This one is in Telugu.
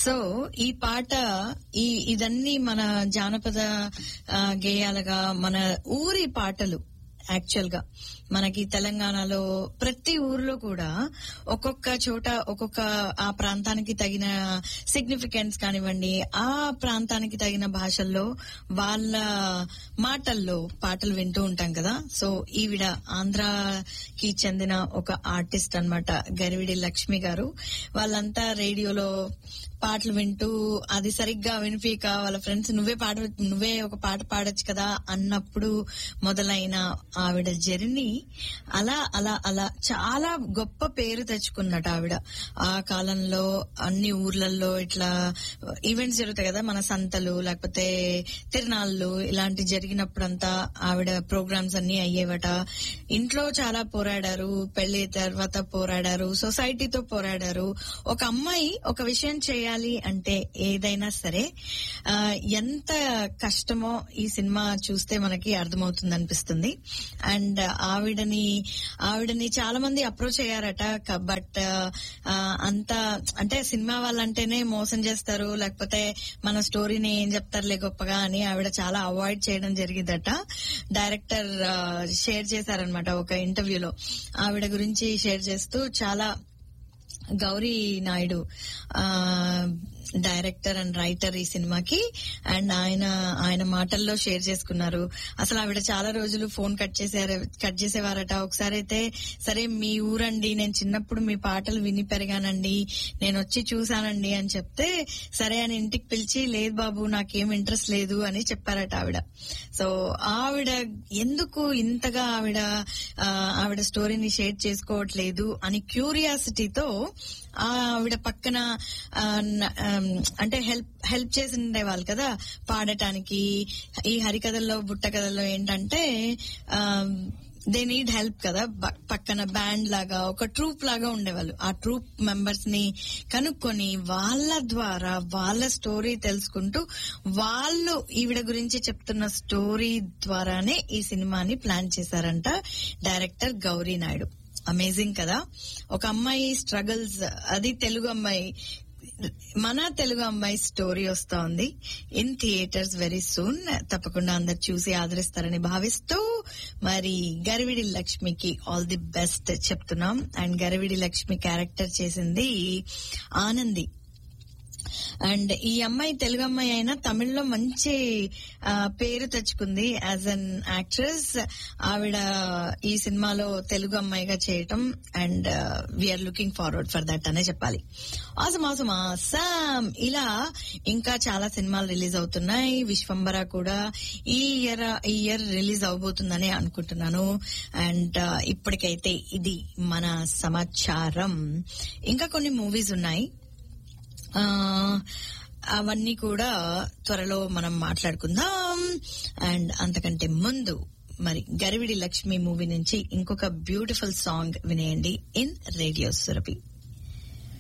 సో ఈ పాట ఇదన్నీ మన జానపద గేయాలుగా, మన ఊరి పాటలు. యాక్చువల్ గా మనకి తెలంగాణలో ప్రతి ఊర్లో కూడా ఒక్కొక్క చోట ఒక్కొక్క ఆ ప్రాంతానికి తగిన సిగ్నిఫికెన్స్ కానివ్వండి, ఆ ప్రాంతానికి తగిన భాషల్లో వాళ్ళ మాటల్లో పాటలు వింటూ ఉంటాం కదా. సో ఈవిడ ఆంధ్రాకి చెందిన ఒక ఆర్టిస్ట్ అన్నమాట, గరివిడి లక్ష్మి గారు. వాళ్ళంతా రేడియోలో పాటలు వింటూ అది సరిగ్గా వినిపిక వాళ్ళ ఫ్రెండ్స్ నువ్వే ఒక పాట పాడొచ్చు కదా అన్నప్పుడు మొదలైన ఆవిడ జర్నీ అలా అలా అలా చాలా గొప్ప పేరు తెచ్చుకున్నట్టు ఆవిడ. ఆ కాలంలో అన్ని ఊర్లలో ఇట్లా ఈవెంట్స్ జరుగుతాయి కదా, మన సంతలు లేకపోతే తిరునాళ్ళు ఇలాంటి జరిగినప్పుడంతా ఆవిడ ప్రోగ్రామ్స్ అన్ని అయ్యేవట. ఇంట్లో చాలా పోరాడారు, పెళ్లి తర్వాత పోరాడారు, సొసైటీతో పోరాడారు. ఒక అమ్మాయి ఒక విషయం చేయాలి అంటే ఏదైనా సరే ఎంత కష్టమో ఈ సినిమా చూస్తే మనకి అర్థమవుతుంది అనిపిస్తుంది. అండ్ ఆవిడని చాలా మంది అప్రోచ్ అయ్యారట. బట్ అంత అంటే సినిమా వాళ్ళంటేనే మోసం చేస్తారు, లేకపోతే మన స్టోరీని ఏం చెప్తారులే గొప్పగా అని ఆవిడ చాలా అవాయిడ్ చేయడం జరిగిందట. డైరెక్టర్ షేర్ చేశారనమాట ఒక ఇంటర్వ్యూలో ఆవిడ గురించి షేర్ చేస్తూ. చాలా Gauri Naidu director and writer ఈ సినిమాకి, అండ్ ఆయన మాటల్లో షేర్ చేసుకున్నారు. అసలు ఆవిడ చాలా రోజులు ఫోన్ కట్ చేసేవారట. ఒకసారి అయితే సరే మీ ఊరండి, నేను చిన్నప్పుడు మీ పాటలు విని పెరిగానండి, నేను వచ్చి చూసానండి అని చెప్తే సరే అని ఇంటికి పిలిచి లేదు బాబు నాకేం ఇంట్రెస్ట్ లేదు అని చెప్పారట ఆవిడ. సో ఆవిడ ఎందుకు ఇంతగా ఆవిడ స్టోరీని షేర్ చేసుకోవట్లేదు అని క్యూరియాసిటీతో ఆవిడ పక్కన అంటే హెల్ప్ చేసి ఉండేవాళ్ళు కదా పాడటానికి. ఈ హరికథల్లో బుట్ట కథల్లో ఏంటంటే దే నీడ్ హెల్ప్ కదా, పక్కన బ్యాండ్ లాగా ఒక ట్రూప్ లాగా ఉండేవాళ్ళు. ఆ ట్రూప్ మెంబర్స్ ని కనుక్కొని వాళ్ళ ద్వారా వాళ్ళ స్టోరీ తెలుసుకుంటూ వాళ్ళు ఈవిడ గురించి చెప్తున్న స్టోరీ ద్వారానే ఈ సినిమాని ప్లాన్ చేశారంట డైరెక్టర్ గౌరీ నాయుడు. అమేజింగ్ కదా, ఒక అమ్మాయి స్ట్రగుల్స్, అది తెలుగు అమ్మాయి, మన తెలుగు అమ్మాయి స్టోరీ వస్తా ఉంది ఇన్ థియేటర్స్ వెరీ సూన్. తప్పకుండా అందరు చూసి ఆదరిస్తారని భావిస్తూ మరి గరివిడి లక్ష్మికి ఆల్ ది బెస్ట్ చెప్తున్నాం. అండ్ గరివిడి లక్ష్మి క్యారెక్టర్ చేసింది ఆనంది. అండ్ ఈ అమ్మాయి తెలుగు అమ్మాయి అయినా తమిళ్లో మంచి పేరు తెచ్చుకుంది యాజ్ అన్ యాక్ట్రెస్. ఆవిడ ఈ సినిమాలో తెలుగు అమ్మాయిగా చేయటం and we are looking forward for that అనే చెప్పాలి. ఆసమ్ ఇలా ఇంకా చాలా సినిమాలు రిలీజ్ అవుతున్నాయి. విశ్వంబర కూడా ఈ ఇయర్ రిలీజ్ అవబోతుందని అనుకుంటున్నాను. అండ్ ఇప్పటికైతే ఇది మన సమాచారం. ఇంకా కొన్ని మూవీస్ ఉన్నాయి, అవన్నీ కూడా త్వరలో మనం మాట్లాడుకుందాం. అండ్ అంతకంటే ముందు మరి గరివిడి లక్ష్మి మూవీ నుంచి ఇంకొక beautiful song వినేయండి in radio Surabhi.